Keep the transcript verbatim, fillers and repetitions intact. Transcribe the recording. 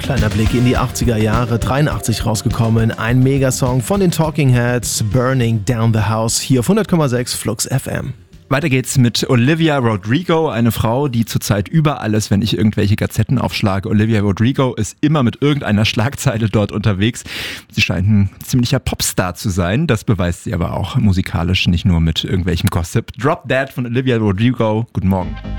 Kleiner Blick in die achtziger Jahre, dreiundachtzig rausgekommen. Ein Megasong von den Talking Heads, Burning Down the House, hier auf hundert Komma sechs Flux F M. Weiter geht's mit Olivia Rodrigo, eine Frau, die zurzeit überall ist, wenn ich irgendwelche Gazetten aufschlage. Olivia Rodrigo ist immer mit irgendeiner Schlagzeile dort unterwegs. Sie scheint ein ziemlicher Popstar zu sein, das beweist sie aber auch musikalisch, nicht nur mit irgendwelchem Gossip. Drop That von Olivia Rodrigo, guten Morgen.